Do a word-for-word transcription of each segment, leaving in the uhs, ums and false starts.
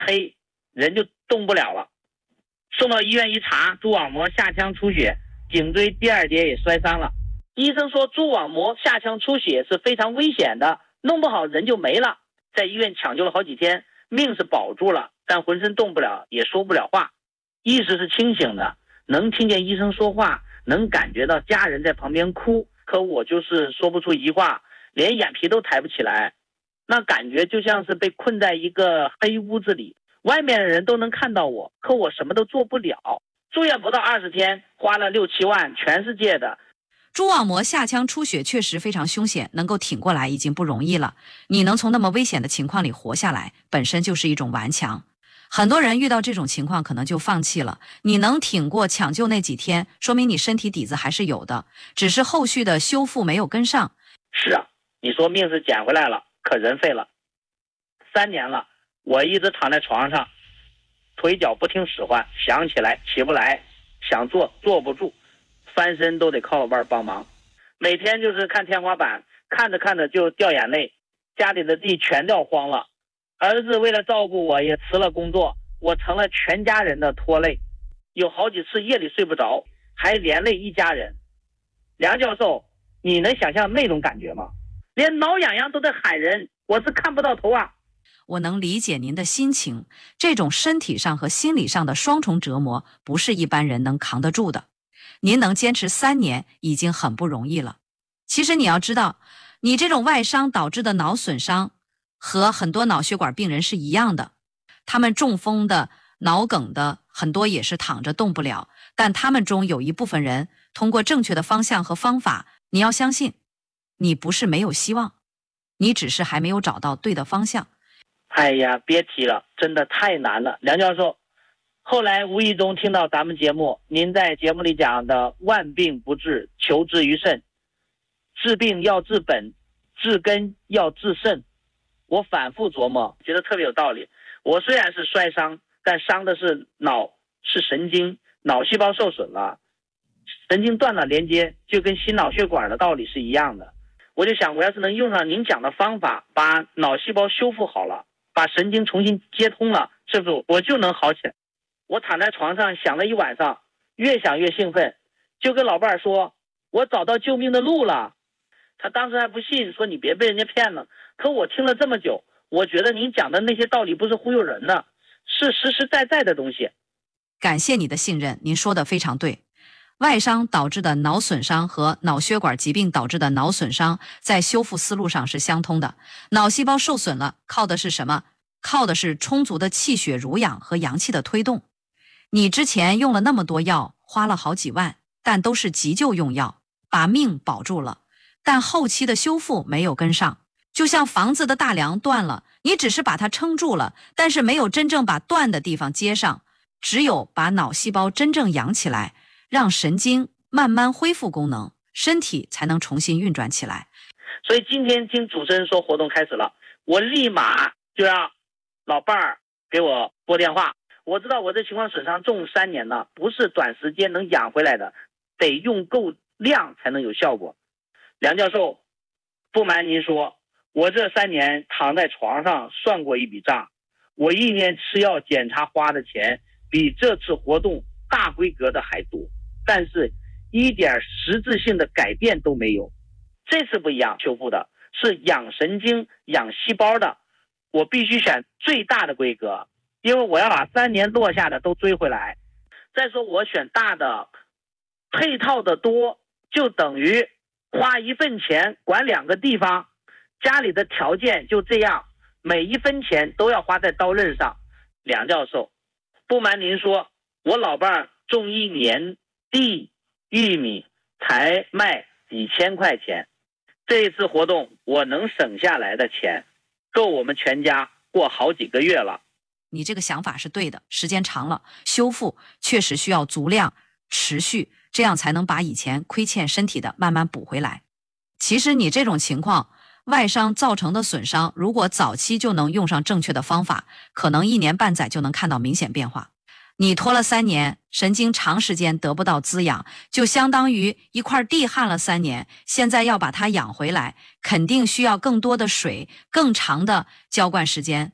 嘿，人就动不了了。送到医院一查，蛛网膜下腔出血，颈椎第二节也摔伤了。医生说蛛网膜下腔出血是非常危险的，弄不好人就没了。在医院抢救了好几天，命是保住了，但浑身动不了，也说不了话。意识是清醒的，能听见医生说话，能感觉到家人在旁边哭，可我就是说不出一话，连眼皮都抬不起来。那感觉就像是被困在一个黑屋子里，外面的人都能看到我，可我什么都做不了。住院不到二十天，花了六七万，全世界的。 蛛网膜下腔出血确实非常凶险，能够挺过来已经不容易了。你能从那么危险的情况里活下来，本身就是一种顽强。很多人遇到这种情况可能就放弃了，你能挺过抢救那几天，说明你身体底子还是有的，只是后续的修复没有跟上。 是啊，你说命是捡回来了，可人废了。三年了，我一直躺在床上，腿脚不听使唤，想起来起不来，想坐坐不住，翻身都得靠老伴帮忙。每天就是看天花板，看着看着就掉眼泪，家里的地全掉荒了。儿子为了照顾我也辞了工作，我成了全家人的拖累，有好几次夜里睡不着，还连累一家人。梁教授，你能想象那种感觉吗？连挠痒痒都在喊人，我是看不到头啊。 我能理解您的心情，这种身体上和心理上的双重折磨不是一般人能扛得住的。您能坚持三年已经很不容易了。其实你要知道，你这种外伤导致的脑损伤和很多脑血管病人是一样的，他们中风的、脑梗的很多也是躺着动不了，但他们中有一部分人通过正确的方向和方法，你要相信，你不是没有希望，你只是还没有找到对的方向。 哎呀，别提了，真的太难了。梁教授，后来无意中听到咱们节目，您在节目里讲的万病不治，求治于肾，治病要治本，治根要治肾。我反复琢磨，觉得特别有道理。我虽然是摔伤，但伤的是脑，是神经，脑细胞受损了，神经断了连接，就跟心脑血管的道理是一样的。我就想，我要是能用上您讲的方法，把脑细胞修复好了，把神经重新接通了，是不是我就能好起来？我躺在床上想了一晚上，越想越兴奋，就跟老伴儿说，我找到救命的路了。他当时还不信，说你别被人家骗了。可我听了这么久，我觉得您讲的那些道理不是忽悠人的，是实实在在的东西。 感谢你的信任，您说的非常对。外伤导致的脑损伤和脑血管疾病导致的脑损伤在修复思路上是相通的。脑细胞受损了，靠的是什么？靠的是充足的气血濡养和阳气的推动。你之前用了那么多药，花了好几万，但都是急救用药，把命保住了，但后期的修复没有跟上。就像房子的大梁断了，你只是把它撑住了，但是没有真正把断的地方接上。只有把脑细胞真正养起来，让神经慢慢恢复功能，身体才能重新运转起来。 所以今天听主持人说活动开始了，我立马就让老伴儿给我拨电话。我知道我这情况损伤重三年了，不是短时间能养回来的，得用够量才能有效果。梁教授，不瞒您说，我这三年躺在床上算过一笔账，我一年吃药检查花的钱比这次活动大规格的还多，但是一点实质性的改变都没有。这次不一样，修复的是养神经、养细胞的，我必须选最大的规格，因为我要把三年落下的都追回来。再说我选大的，配套的多，就等于花一份钱管两个地方，家里的条件就这样，每一分钱都要花在刀刃上。梁教授，不瞒您说，我老伴儿种一年地玉米才卖几千块钱，这一次活动我能省下来的钱够我们全家过好几个月了。 你这个想法是对的，时间长了，修复确实需要足量、持续，这样才能把以前亏欠身体的慢慢补回来。其实你这种情况，外伤造成的损伤，如果早期就能用上正确的方法，可能一年半载就能看到明显变化。你拖了三年，神经长时间得不到滋养，就相当于一块地旱了三年，现在要把它养回来，肯定需要更多的水，更长的浇灌时间。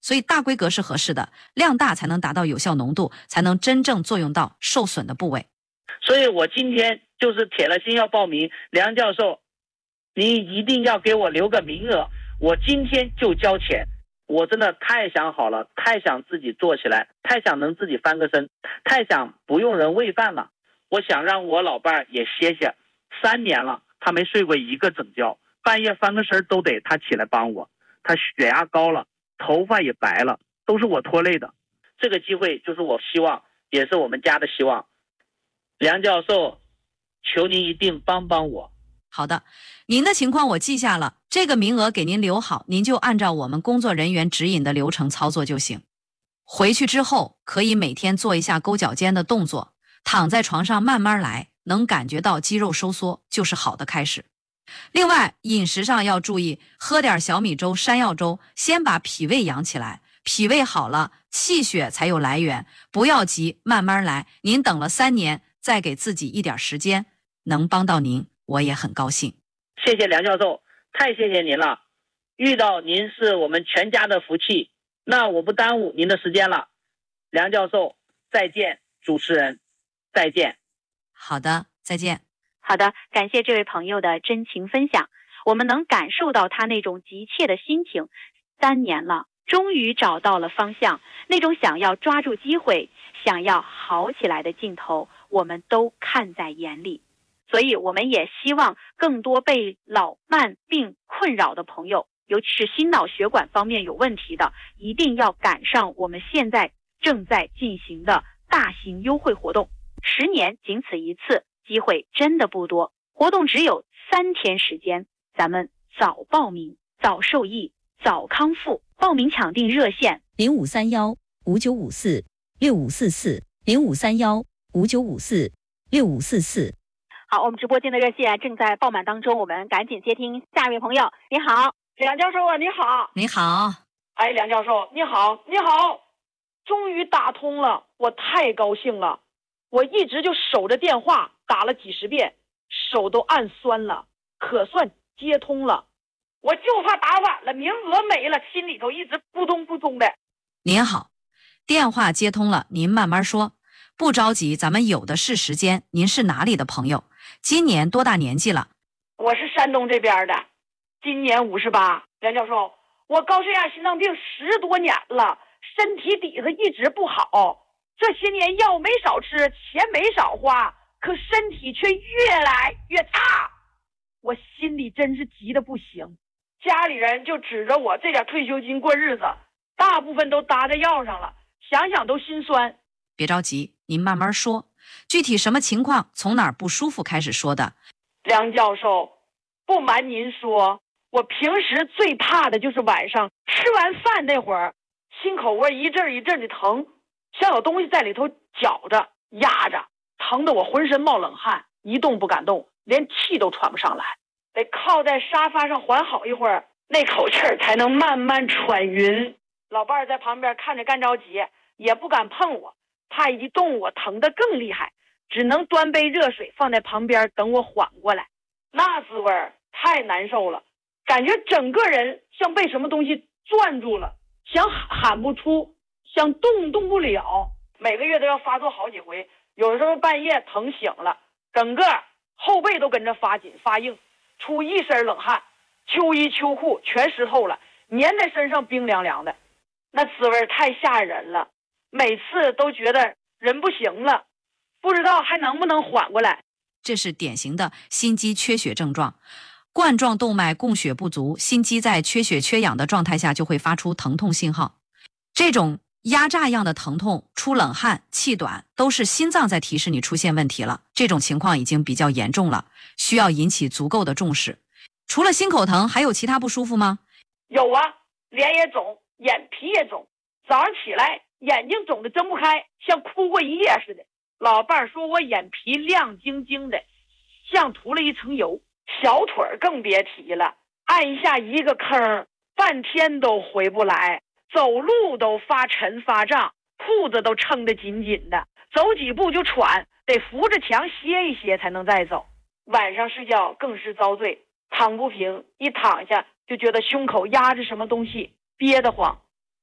所以大规格是合适的，量大才能达到有效浓度，才能真正作用到受损的部位。 所以我今天就是铁了心要报名，梁教授，你一定要给我留个名额，我今天就交钱。我真的太想好了，太想自己做起来，太想能自己翻个身，太想不用人喂饭了。我想让我老伴儿也歇歇，三年了，他没睡过一个整觉，半夜翻个身都得他起来帮我。他血压高了，头发也白了，都是我拖累的。这个机会就是我希望，也是我们家的希望。梁教授，求您一定帮帮我。 好的，您的情况我记下了，这个名额给您留好，您就按照我们工作人员指引的流程操作就行。回去之后可以每天做一下勾脚尖的动作，躺在床上慢慢来，能感觉到肌肉收缩就是好的开始。另外饮食上要注意，喝点小米粥、山药粥，先把脾胃养起来，脾胃好了，气血才有来源。不要急，慢慢来，您等了三年，再给自己一点时间，能帮到您我也很高兴。 谢谢梁教授，太谢谢您了，遇到您是我们全家的福气。那我不耽误您的时间了，梁教授再见，主持人再见。 好的，再见。 好的，感谢这位朋友的真情分享，我们能感受到他那种急切的心情。三年了，终于找到了方向，那种想要抓住机会、想要好起来的劲头，我们都看在眼里。所以我们也希望更多被老慢病困扰的朋友，尤其是心脑血管方面有问题的，一定要赶上我们现在正在进行的大型优惠活动。十年仅此一次，机会真的不多，活动只有三天时间，咱们早报名，早受益，早康复。报名抢订热线零五三幺五九五四六五四四零五三幺五九五四六五四四。 好，我们直播间的热线正在爆满当中，我们赶紧接听下一位朋友。你好， 梁教授啊，你好。 你好。 哎，梁教授，你好，你好，终于打通了，我太高兴了。我一直就守着电话打了几十遍，手都按酸了，可算接通了。我就怕打晚了，名额没了，心里头一直扑通扑通的。 您好，电话接通了，您慢慢说，不着急，咱们有的是时间。您是哪里的朋友？今年多大年纪了？ 我是山东这边的，今年五十八。梁教授，我高血压心脏病十多年了，身体底子一直不好，这些年药没少吃，钱没少花，可身体却越来越差，我心里真是急得不行。家里人就指着我这点退休金过日子，大部分都搭在药上了，想想都心酸。 别着急，您慢慢说，具体什么情况，从哪儿不舒服开始说的。 梁教授，不瞒您说，我平时最怕的就是晚上吃完饭那会儿，心口窝一阵一阵的疼，像有东西在里头绞着压着，疼得我浑身冒冷汗，一动不敢动，连气都喘不上来，得靠在沙发上缓好一会儿，那口气儿才能慢慢喘匀。老伴儿在旁边看着干着急，也不敢碰我，怕一动我疼得更厉害，只能端杯热水放在旁边等我缓过来。那滋味儿太难受了，感觉整个人像被什么东西攥住了，想喊不出，想动动不了，每个月都要发作好几回，有时候半夜疼醒了，整个后背都跟着发紧发硬，出一身冷汗，秋衣秋裤全湿透了，粘在身上冰凉凉的，那滋味太吓人了，每次都觉得人不行了，不知道还能不能缓过来。 这是典型的心肌缺血症状，冠状动脉供血不足，心肌在缺血缺氧的状态下就会发出疼痛信号。这种压榨样的疼痛、出冷汗、气短，都是心脏在提示你出现问题了。这种情况已经比较严重了，需要引起足够的重视。除了心口疼，还有其他不舒服吗？ 有啊，脸也肿，眼皮也肿，早上起来眼睛肿得睁不开，像哭过一夜似的。老伴儿说我眼皮亮晶晶的，像涂了一层油。小腿儿更别提了，按下一个坑，半天都回不来，走路都发沉发胀，裤子都撑得紧紧的，走几步就喘，得扶着墙歇一歇才能再走。晚上睡觉更是遭罪，躺不平，一躺下就觉得胸口压着什么东西，憋得慌。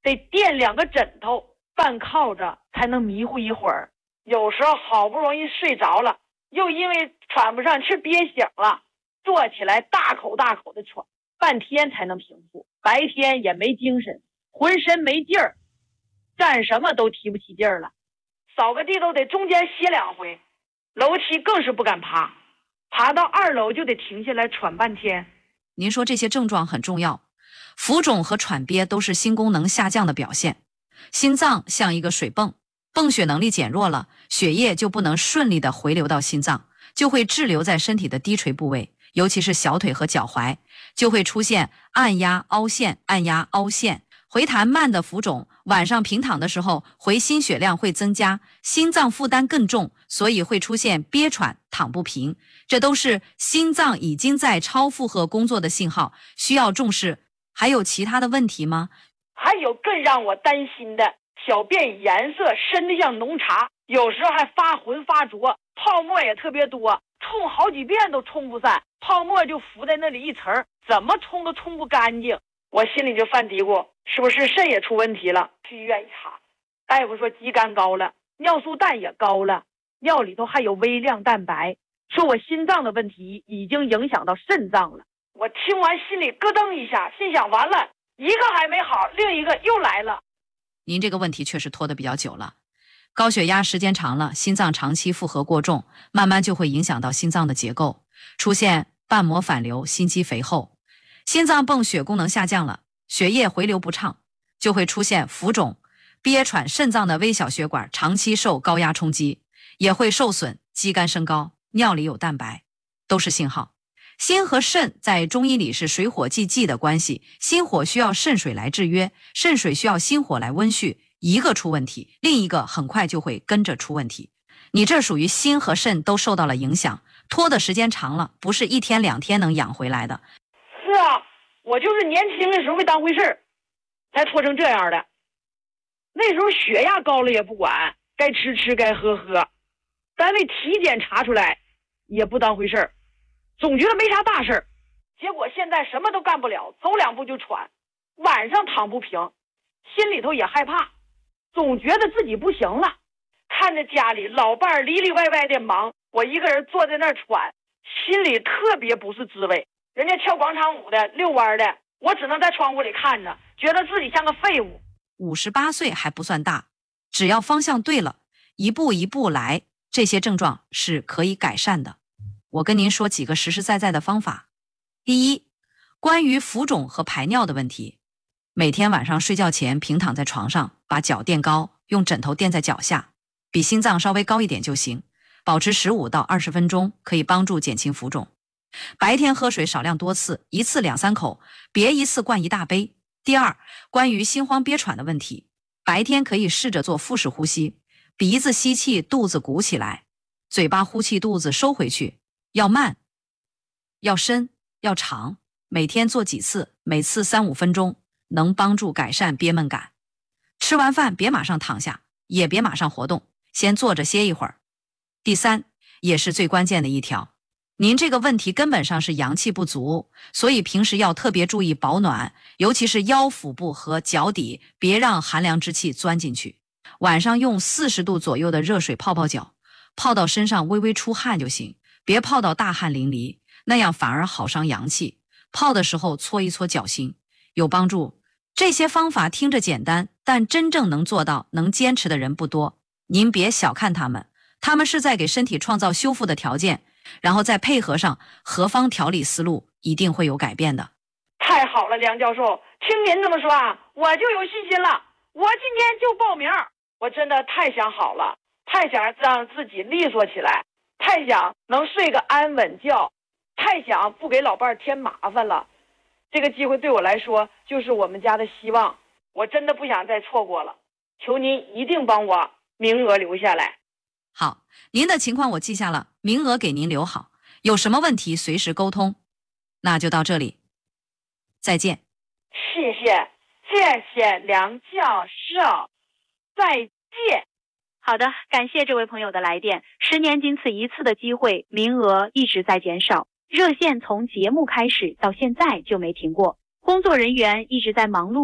得垫两个枕头，半靠着才能迷糊一会儿。有时候好不容易睡着了，又因为喘不上气憋醒了，坐起来大口大口的喘，半天才能平复。白天也没精神，浑身没劲儿，干什么都提不起劲儿了。扫个地都得中间歇两回，楼梯更是不敢爬，爬到二楼就得停下来喘半天。 您说这些症状很重要，浮肿和喘憋都是心功能下降的表现。心脏像一个水泵，泵血能力减弱了，血液就不能顺利的回流到心脏，就会滞留在身体的低垂部位，尤其是小腿和脚踝，就会出现按压凹陷、按压凹陷。回弹慢的浮肿，晚上平躺的时候回心血量会增加，心脏负担更重，所以会出现憋喘、躺不平，这都是心脏已经在超负荷工作的信号，需要重视。还有其他的问题吗？ 还有更让我担心的，小便颜色深得像浓茶，有时候还发浑发浊，泡沫也特别多，冲好几遍都冲不散，泡沫就浮在那里一层，怎么冲都冲不干净。我心里就犯嘀咕，是不是肾也出问题了？去医院一查，大夫说肌酐高了，尿素氮也高了，尿里头还有微量蛋白，说我心脏的问题已经影响到肾脏了。我听完心里咯噔一下，心想完了，一个还没好，另一个又来了。 您这个问题确实拖得比较久了，高血压时间长了，心脏长期负荷过重，慢慢就会影响到心脏的结构，出现瓣膜反流、心肌肥厚，心脏泵血功能下降了，血液回流不畅，就会出现浮肿、憋喘，肾脏的微小血管长期受高压冲击，也会受损，肌酐升高，尿里有蛋白，都是信号。心和肾在中医里是水火既济的关系，心火需要肾水来制约，肾水需要心火来温煦，一个出问题，另一个很快就会跟着出问题。你这属于心和肾都受到了影响，拖的时间长了，不是一天两天能养回来的。 是啊，我就是年轻的时候没当回事儿，才拖成这样的。那时候血压高了也不管，该吃吃该喝喝，单位体检查出来也不当回事儿，总觉得没啥大事儿。结果现在什么都干不了，走两步就喘，晚上躺不平，心里头也害怕，总觉得自己不行了。看着家里老伴儿里里外外的忙，我一个人坐在那儿喘，心里特别不是滋味。人家跳广场舞的、遛弯的，我只能在窗户里看着，觉得自己像个废物。 五十八岁还不算大，只要方向对了，一步一步来，这些症状是可以改善的。我跟您说几个实实在在的方法。第一，关于浮肿和排尿的问题，每天晚上睡觉前平躺在床上，把脚垫高，用枕头垫在脚下，比心脏稍微高一点就行，保持十五到二十分钟，可以帮助减轻浮肿。白天喝水少量多次，一次两三口，别一次灌一大杯。第二，关于心慌憋喘的问题，白天可以试着做腹式呼吸，鼻子吸气，肚子鼓起来，嘴巴呼气，肚子收回去，要慢，要深，要长，每天做几次，每次三五分钟，能帮助改善憋闷感。吃完饭别马上躺下，也别马上活动，先坐着歇一会儿。第三，也是最关键的一条，您这个问题根本上是阳气不足，所以平时要特别注意保暖，尤其是腰腹部和脚底，别让寒凉之气钻进去。晚上用四十度左右的热水泡泡脚，泡到身上微微出汗就行，别泡到大汗淋漓，那样反而好伤阳气。泡的时候搓一搓脚心，有帮助。这些方法听着简单，但真正能做到、能坚持的人不多。您别小看他们，他们是在给身体创造修复的条件，然后再配合上合方调理思路，一定会有改变的。 太好了，梁教授，听您这么说啊，我就有信心了。我今天就报名，我真的太想好了，太想让自己利索起来，太想能睡个安稳觉，太想不给老伴儿添麻烦了。这个机会对我来说就是我们家的希望，我真的不想再错过了，求您一定帮我名额留下来。 好，您的情况我记下了，名额给您留好，有什么问题随时沟通。那就到这里，再见。 谢谢，谢谢梁教授，再见。 好的，感谢这位朋友的来电。十年仅此一次的机会，名额一直在减少，热线从节目开始到现在就没停过，工作人员一直在忙碌着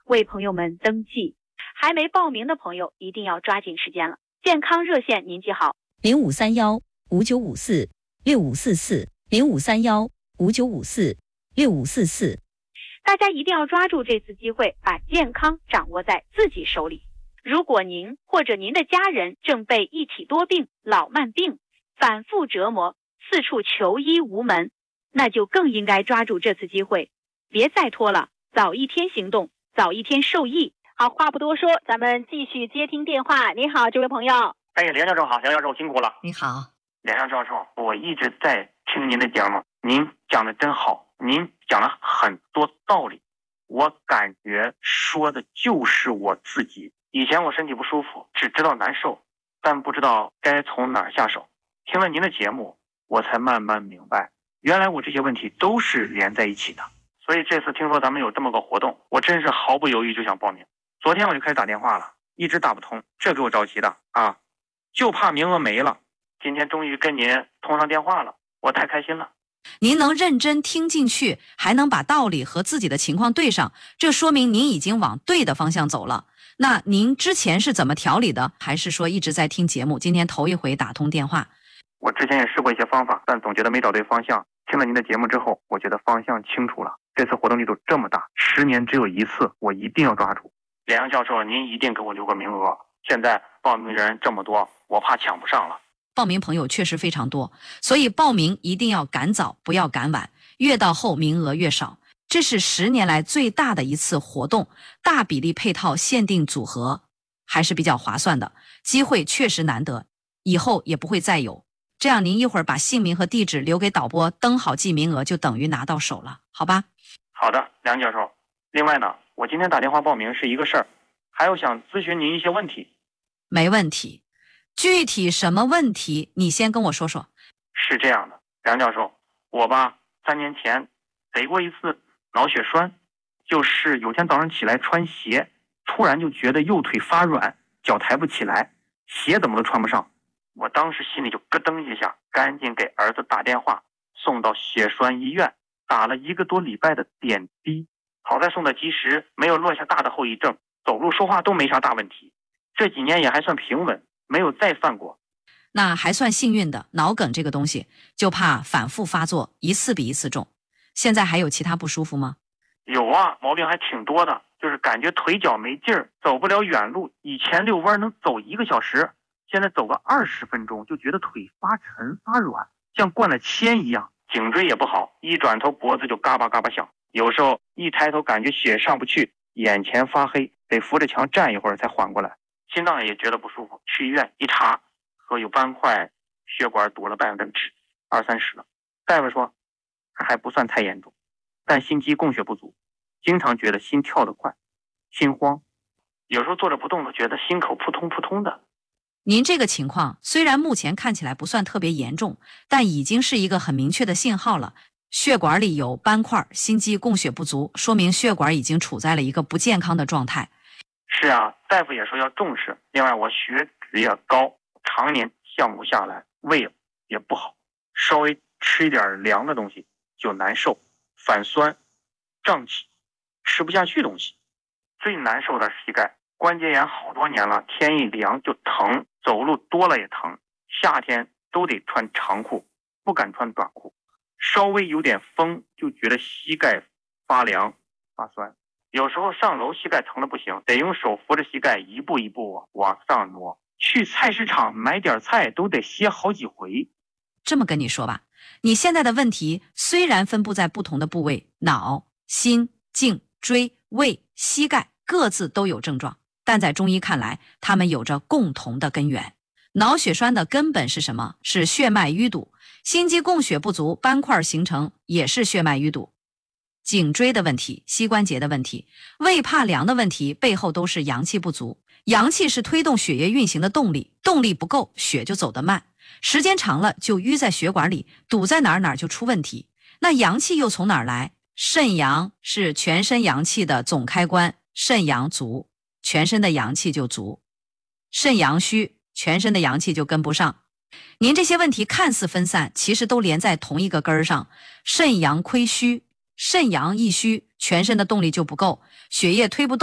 为朋友们登记。还没报名的朋友一定要抓紧时间了。健康热线您记好： 零五三幺五九五四六五四四零五三幺五九五四六五四四。 大家一定要抓住这次机会，把健康掌握在自己手里。如果您或者您的家人正被一体多病、老慢病反复折磨，四处求医无门，那就更应该抓住这次机会，别再拖了，早一天行动，早一天受益。好，话不多说，咱们继续接听电话。你好，这位朋友。 哎，梁教授好，梁教授辛苦了。 你好， 梁教授，我一直在听您的节目，您讲的真好，您讲了很多道理，我感觉说的就是我自己。以前我身体不舒服，只知道难受，但不知道该从哪儿下手。听了您的节目，我才慢慢明白，原来我这些问题都是连在一起的。所以这次听说咱们有这么个活动，我真是毫不犹豫就想报名。昨天我就开始打电话了，一直打不通，这给我着急的啊，就怕名额没了。今天终于跟您通上电话了，我太开心了。 您能认真听进去，还能把道理和自己的情况对上，这说明您已经往对的方向走了。那您之前是怎么调理的？还是说一直在听节目，今天头一回打通电话？ 我之前也试过一些方法，但总觉得没找对方向。听了您的节目之后，我觉得方向清楚了。这次活动力度这么大，十年只有一次，我一定要抓住。梁教授，您一定给我留个名额。现在报名人这么多，我怕抢不上了。 报名朋友确实非常多，所以报名一定要赶早，不要赶晚，越到后名额越少。这是十年来最大的一次活动，大比例配套限定组合，还是比较划算的，机会确实难得，以后也不会再有。这样您一会儿把姓名和地址留给导播，登好记名额就等于拿到手了，好吧？ 好的，梁教授。另外呢，我今天打电话报名是一个事儿，还有想咨询您一些问题。 没问题，具体什么问题你先跟我说说。 是这样的，梁教授，我吧三年前得过一次脑血栓，就是有天早上起来穿鞋，突然就觉得右腿发软，脚抬不起来，鞋怎么都穿不上。我当时心里就咯噔一下，赶紧给儿子打电话，送到血栓医院，打了一个多礼拜的点滴。好在送的及时，没有落下大的后遗症，走路说话都没啥大问题。这几年也还算平稳，没有再犯过。 那还算幸运的，脑梗这个东西就怕反复发作，一次比一次重。现在还有其他不舒服吗？ 有啊，毛病还挺多的，就是感觉腿脚没劲儿，走不了远路。以前遛弯能走一个小时，现在走个二十分钟就觉得腿发沉发软，像灌了铅一样。颈椎也不好，一转头脖子就嘎巴嘎巴响，有时候一抬头感觉血上不去，眼前发黑，得扶着墙站一会儿才缓过来。心脏也觉得不舒服，去医院一查，说有斑块，血管堵了百分之二三十了。大夫说还不算太严重，但心肌供血不足，经常觉得心跳得快，心慌，有时候坐着不动都觉得心口扑通扑通的。 您这个情况虽然目前看起来不算特别严重，但已经是一个很明确的信号了。血管里有斑块，心肌供血不足，说明血管已经处在了一个不健康的状态。 是啊，大夫也说要重视。另外我血脂也高，常年降不下来，胃也不好，稍微吃一点凉的东西就难受，反酸胀气，吃不下去东西。最难受的是膝盖，关节炎好多年了，天一凉就疼，走路多了也疼，夏天都得穿长裤，不敢穿短裤，稍微有点风就觉得膝盖发凉发酸。有时候上楼膝盖疼的不行，得用手扶着膝盖一步一步往上挪，去菜市场买点菜都得歇好几回。 这么跟你说吧，你现在的问题虽然分布在不同的部位，脑、心、颈、椎、胃、膝盖各自都有症状，但在中医看来，它们有着共同的根源。脑血栓的根本是什么？是血脉淤堵。心肌供血不足，斑块形成也是血脉淤堵。颈椎的问题，膝关节的问题，胃怕凉的问题，背后都是阳气不足。阳气是推动血液运行的动力，动力不够，血就走得慢，时间长了就淤在血管里，堵在哪儿哪儿就出问题。那阳气又从哪儿来？肾阳是全身阳气的总开关，肾阳足，全身的阳气就足；肾阳虚，全身的阳气就跟不上。您这些问题看似分散，其实都连在同一个根儿上。肾阳亏虚，肾阳一虚，全身的动力就不够，血液推不动，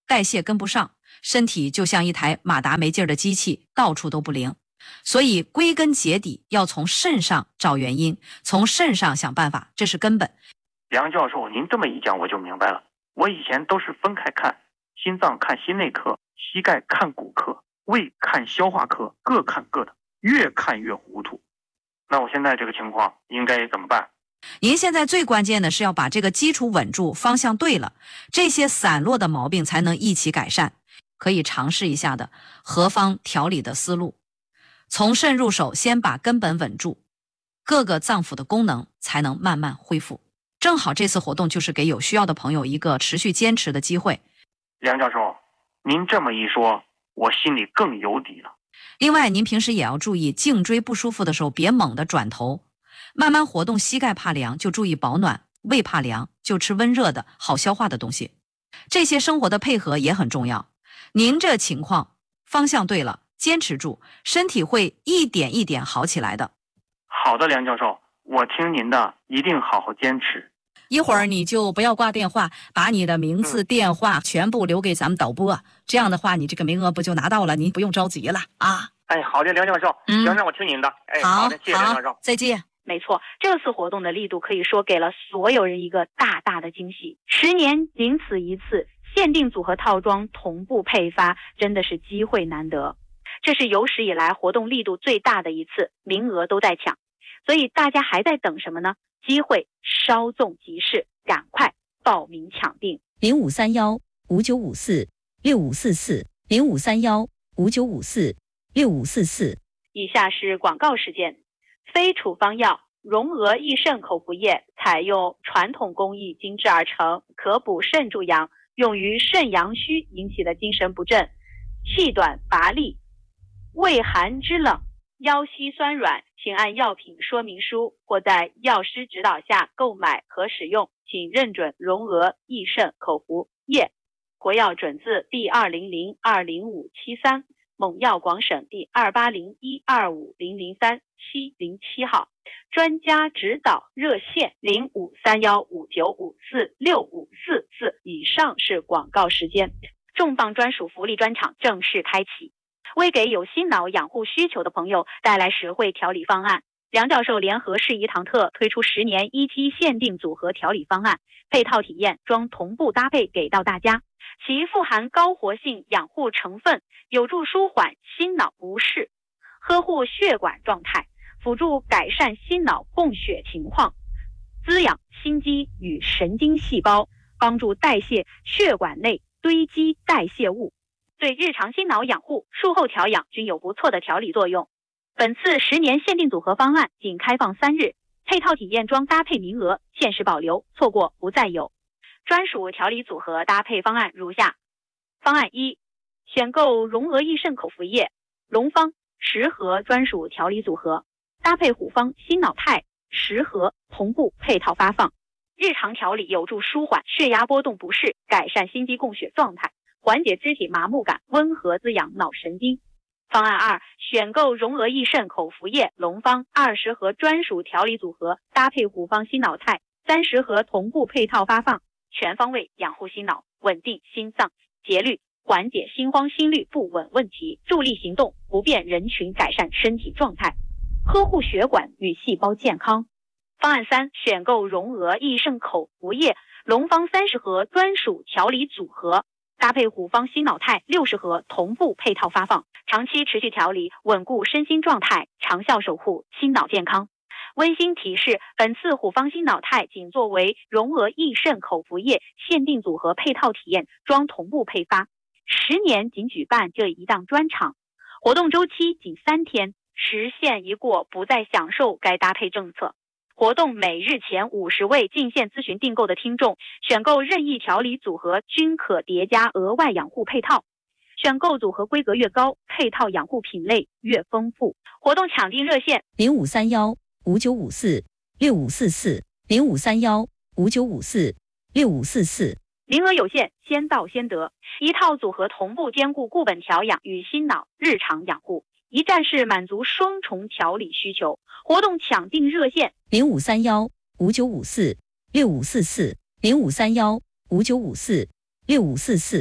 代谢跟不上，身体就像一台马达没劲儿的机器，到处都不灵。所以归根结底要从肾上找原因，从肾上想办法，这是根本。 梁教授，您这么一讲我就明白了。我以前都是分开看，心脏看心内科，膝盖看骨科，胃看消化科，各看各的，越看越糊涂。那我现在这个情况应该怎么办？ 您现在最关键的是要把这个基础稳住，方向对了，这些散落的毛病才能一起改善。可以尝试一下的何方调理的思路，从肾入手，先把根本稳住，各个脏腑的功能才能慢慢恢复。正好这次活动就是给有需要的朋友一个持续坚持的机会。 梁教授，您这么一说，我心里更有底了。 另外，您平时也要注意，颈椎不舒服的时候别猛地转头，慢慢活动。膝盖怕凉就注意保暖，胃怕凉就吃温热的好消化的东西。这些生活的配合也很重要。您这情况方向对了，坚持住，身体会一点一点好起来的。 好的，梁教授，我听您的，一定好好坚持。 一会儿你就不要挂电话，把你的名字、电话全部留给咱们导播，这样的话你这个名额不就拿到了，您不用着急了啊。 哎，好的，梁教授， 嗯行，那我听您的。哎， 好， 好的，谢谢梁教授， 再见。 没错，这次活动的力度可以说给了所有人一个大大的惊喜。十年仅此一次，限定组合套装同步配发，真的是机会难得。这是有史以来活动力度最大的一次，名额都在抢，所以大家还在等什么呢？机会稍纵即逝，赶快报名抢订。 零五三幺五九五四六五四四零五三幺五九五四六五四四。 以下是广告时间。非处方药荣娥益肾口服液采用传统工艺精制而成，可补肾助阳，用于肾阳虚引起的精神不振、气短乏力、胃寒肢冷、腰膝酸软，请按药品说明书或在药师指导下购买和使用，请认准荣娥益肾口服液。国药准字第二零零二零五七三，蒙药广省第二八零一二五零零三七零七号，专家指导热线零五三幺五九五四六五四四。以上是广告时间，重磅专属福利专场正式开启，为给有心脑养护需求的朋友带来实惠调理方案。梁教授联合适宜堂特推出十年一期限定组合调理方案，配套体验装同步搭配给到大家，其富含高活性养护成分，有助舒缓心脑不适，呵护血管状态，辅助改善心脑供血情况，滋养心肌与神经细胞，帮助代谢血管内堆积代谢物，对日常心脑养护、术后调养均有不错的调理作用。本次十年限定组合方案仅开放三日，配套体验装搭配名额限时保留，错过不再有。专属调理组合搭配方案如下：方案一，选购荣娥益肾口服液、龙方十盒专属调理组合，搭配虎方心脑肽十盒同步配套发放，日常调理有助舒缓血压波动不适，改善心肌供血状态，缓解肢体麻木感，温和滋养脑神经。方案二，选购荣娥益肾口服液、龙方二十盒专属调理组合，搭配虎方心脑肽三十盒同步配套发放，全方位养护心脑，稳定心脏节律，缓解心慌心律不稳问题，助力行动不便人群改善身体状态，呵护血管与细胞健康。方案三，选购荣娥益肾口服液、龙方三十盒专属调理组合，搭配虎方心脑肽六十盒同步配套发放，长期持续调理，稳固身心状态，长效守护心脑健康。温馨提示，本次虎方心脑肽仅作为荣娥益肾口服液限定组合配套体验装同步配发，十年仅举办这一档专场，活动周期仅三天，时限一过不再享受该搭配政策。活动每日前五十位进线咨询订购的听众，选购任意调理组合均可叠加额外养护配套，选购组合规格越高，配套养护品类越丰富。活动抢订热线零五三幺五九五四六五四四零五三幺五九五四六五四四。 名额有限，先到先得，一套组合同步兼顾固本调养与心脑日常养护，一站式满足双重调理需求。活动抢订热线零五三幺五九五四六五四四零五三幺五九五四六五四四。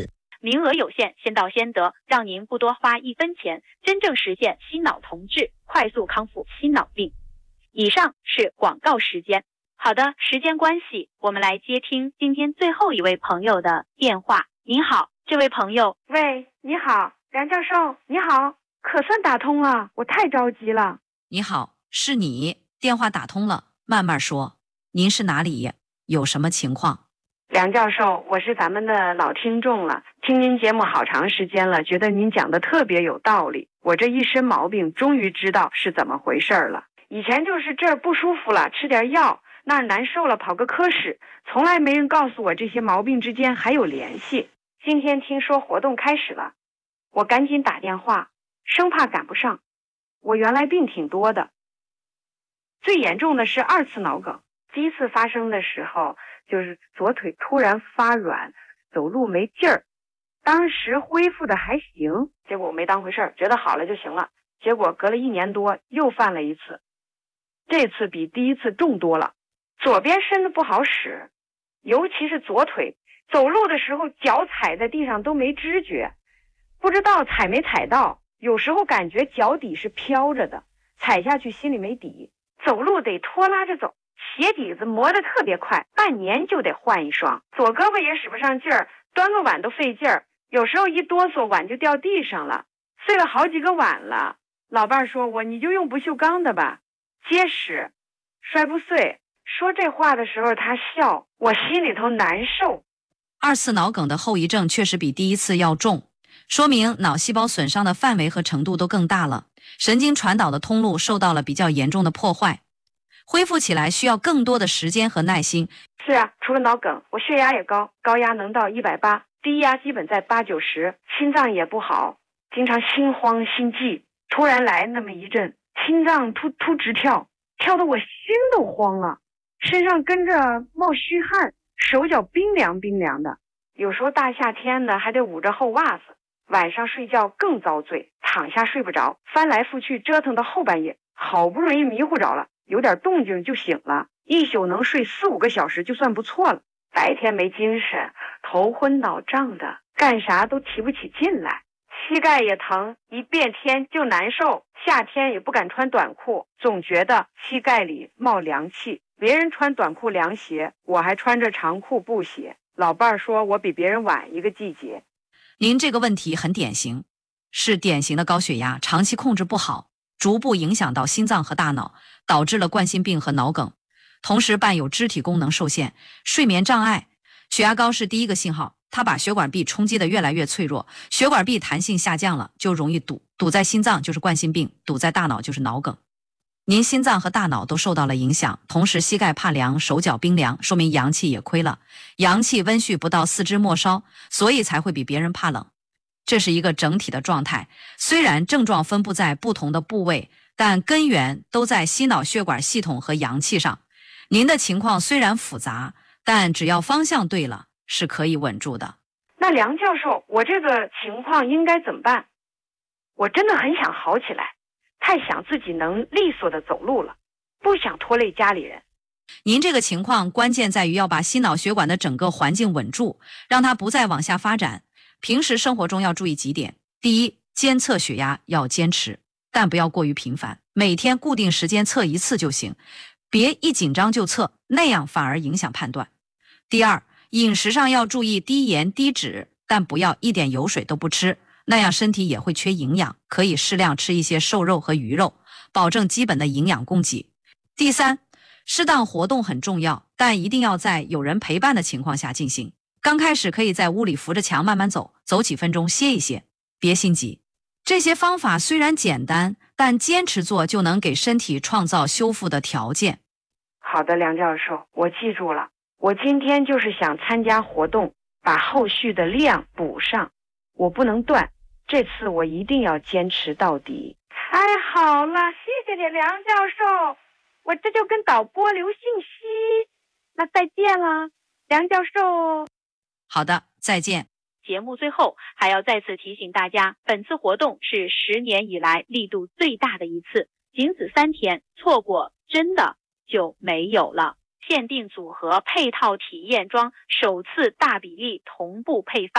名额有限，先到先得，让您不多花一分钱，真正实现心脑同治，快速康复心脑病。以上是广告时间。好的，时间关系，我们来接听今天最后一位朋友的电话。您好，这位朋友。 喂，你好，梁教授，你好，可算打通了，我太着急了。 你好，是你，电话打通了，慢慢说。您是哪里？有什么情况？ 梁教授，我是咱们的老听众了，听您节目好长时间了，觉得您讲的特别有道理。我这一身毛病终于知道是怎么回事了。以前就是这儿不舒服了，吃点药，那儿难受了，跑个科室，从来没人告诉我这些毛病之间还有联系。今天听说活动开始了，我赶紧打电话，生怕赶不上。我原来病挺多的，最严重的是二次脑梗。第一次发生的时候，就是左腿突然发软，走路没劲儿。当时恢复的还行，结果我没当回事儿，觉得好了就行了。结果隔了一年多又犯了一次，这次比第一次重多了。左边身子不好使，尤其是左腿，走路的时候脚踩在地上都没知觉，不知道踩没踩到，有时候感觉脚底是飘着的，踩下去心里没底，走路得拖拉着走，鞋底子磨得特别快，半年就得换一双。左胳膊也使不上劲儿，端个碗都费劲儿，有时候一哆嗦碗就掉地上了，碎了好几个碗了。老伴儿说我你就用不锈钢的吧，结实，摔不碎。说这话的时候他笑，我心里头难受。 二次脑梗的后遗症确实比第一次要重，说明脑细胞损伤的范围和程度都更大了，神经传导的通路受到了比较严重的破坏，恢复起来需要更多的时间和耐心。 是啊，除了脑梗，我血压也高，高压能到一百八，低压基本在八九十，心脏也不好，经常心慌心悸，突然来那么一阵，心脏突突直跳，跳得我心都慌了，身上跟着冒虚汗，手脚冰凉冰凉的，有时候大夏天的还得捂着厚袜子。晚上睡觉更遭罪，躺下睡不着，翻来覆去折腾到后半夜，好不容易迷糊着了，有点动静就醒了，一宿能睡四五个小时就算不错了。白天没精神，头昏脑胀的，干啥都提不起劲来，膝盖也疼，一变天就难受，夏天也不敢穿短裤，总觉得膝盖里冒凉气。别人穿短裤凉鞋，我还穿着长裤布鞋。老伴儿说我比别人晚一个季节。 您这个问题很典型，是典型的高血压，长期控制不好，逐步影响到心脏和大脑，导致了冠心病和脑梗，同时伴有肢体功能受限、睡眠障碍。血压高是第一个信号，它把血管壁冲击得越来越脆弱，血管壁弹性下降了，就容易堵，堵在心脏就是冠心病，堵在大脑就是脑梗。您心脏和大脑都受到了影响，同时膝盖怕凉，手脚冰凉，说明阳气也亏了，阳气温煦不到，四肢末梢，所以才会比别人怕冷。这是一个整体的状态，虽然症状分布在不同的部位，但根源都在心脑血管系统和阳气上。您的情况虽然复杂，但只要方向对了，是可以稳住的。 那梁教授，我这个情况应该怎么办？我真的很想好起来，太想自己能利索的走路了，不想拖累家里人。 您这个情况关键在于要把心脑血管的整个环境稳住，让它不再往下发展。平时生活中要注意几点：第一，监测血压要坚持，但不要过于频繁，每天固定时间测一次就行，别一紧张就测，那样反而影响判断。第二，饮食上要注意低盐低脂，但不要一点油水都不吃，那样身体也会缺营养，可以适量吃一些瘦肉和鱼肉，保证基本的营养供给。第三，适当活动很重要，但一定要在有人陪伴的情况下进行。刚开始可以在屋里扶着墙慢慢走，走几分钟歇一歇，别心急。这些方法虽然简单，但坚持做就能给身体创造修复的条件。 好的，梁教授，我记住了。我今天就是想参加活动，把后续的量补上，我不能断，这次我一定要坚持到底。太好了，谢谢你梁教授，我这就跟导播留信息。那再见了，梁教授。 好的，再见。 节目最后还要再次提醒大家，本次活动是十年以来力度最大的一次，仅此三天，错过真的就没有了。限定组合配套体验装首次大比例同步配发，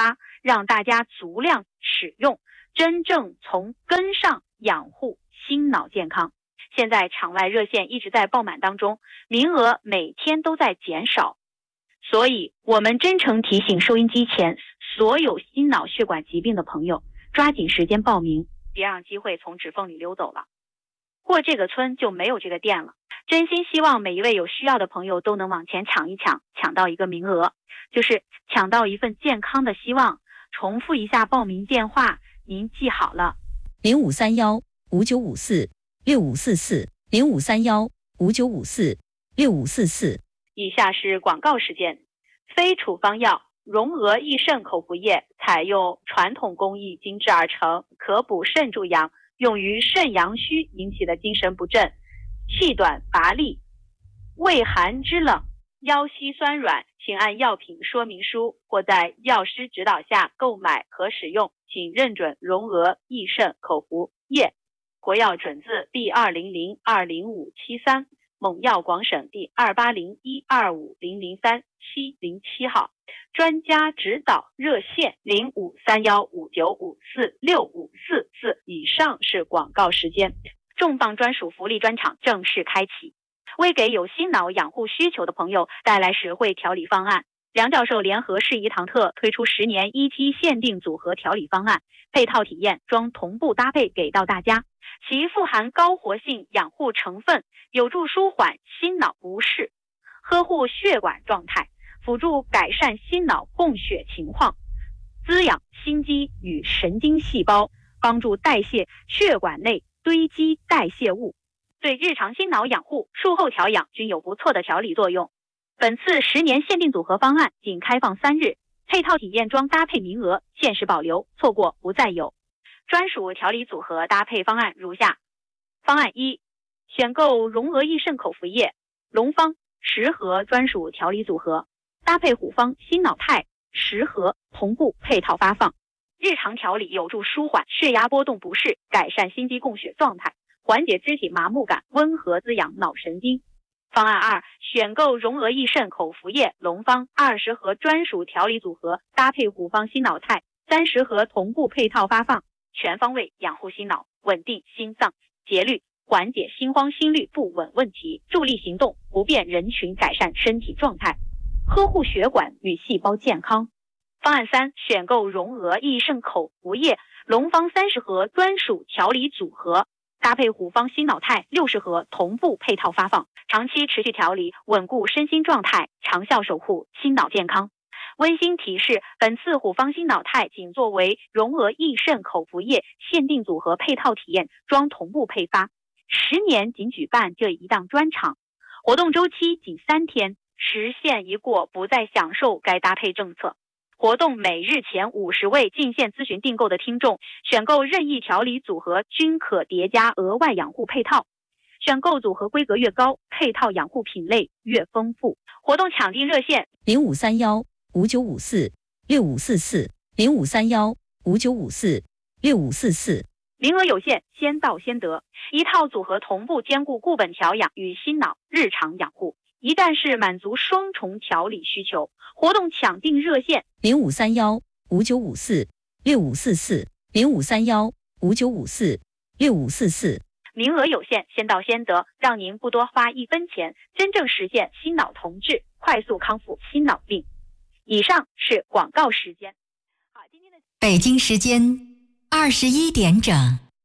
让大家足量使用，真正从根上养护心脑健康。现在场外热线一直在爆满当中，名额每天都在减少，所以我们真诚提醒收音机前所有心脑血管疾病的朋友，抓紧时间报名，别让机会从指缝里溜走了。过这个村就没有这个店了。真心希望每一位有需要的朋友都能往前抢一抢，抢到一个名额，就是抢到一份健康的希望。重复一下报名电话，您记好了： 零五三幺五九五四六五四四，零五三幺五九五四六五四四。 以下是广告时间。非处方药荣娥益肾口服液采用传统工艺精制而成，可补肾助阳，用于肾阳虚引起的精神不振、气短乏力、畏寒肢冷、腰膝酸软，请按药品说明书或在药师指导下购买和使用，请认准荣娥益肾口服液。国药准字 B 二零零二零五七三，蒙药广省第二八零一二五零零三七零七号。专家指导热线零五三幺五九五四六五四四。以上是广告时间。重磅专属福利专场正式开启，为给有心脑养护需求的朋友带来实惠调理方案。梁教授联合适宜堂特推出十年 E T 限定组合调理方案，配套体验装同步搭配给到大家。其富含高活性养护成分，有助舒缓心脑不适，呵护血管状态，辅助改善心脑供血情况，滋养心肌与神经细胞，帮助代谢血管内堆积代谢物，对日常心脑养护、术后调养均有不错的调理作用。本次十年限定组合方案仅开放三日，配套体验装搭配名额限时保留，错过不再有。专属调理组合搭配方案如下：方案一，选购荣娥益肾口服液、龙方十盒专属调理组合，搭配虎方心脑肽十盒同步配套发放。日常调理有助舒缓血压波动不适，改善心肌供血状态，缓解肢体麻木感，温和滋养脑神经。方案二，选购荣娥益肾口服液、龙方二十盒专属调理组合，搭配虎方心脑肽三十盒同步配套发放，全方位养护心脑，稳定心脏节律，缓解心慌心律不稳问题，助力行动不便人群改善身体状态，呵护血管与细胞健康。方案三，选购荣娥益肾口服液、龙方三十盒专属调理组合，搭配虎方心脑肽六十盒同步配套发放，长期持续调理，稳固身心状态，长效守护心脑健康。温馨提示，本次虎方心脑肽仅作为荣娥益肾口服液限定组合配套体验装同步配发，十年仅举办这一档专场，活动周期仅三天，时限一过不再享受该搭配政策。活动每日前五十位进线咨询订购的听众，选购任意调理组合均可叠加额外养护配套，选购组合规格越高，配套养护品类越丰富。活动抢订热线零五三幺五九五四六五四四，零五三幺五九五四六五四四。 名额有限，先到先得。一套组合同步兼顾固本调养与心脑日常养护，一站式满足双重调理需求。活动抢订热线零五三幺五九五四六五四四，零五三幺五九五四六五四四。 名额有限，先到先得，让您不多花一分钱，真正实现心脑同治，快速康复心脑病。以上是广告时间。好，今天的北京时间二十一点整，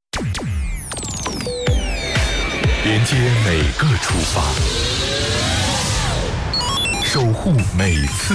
连接每个出发，守护每次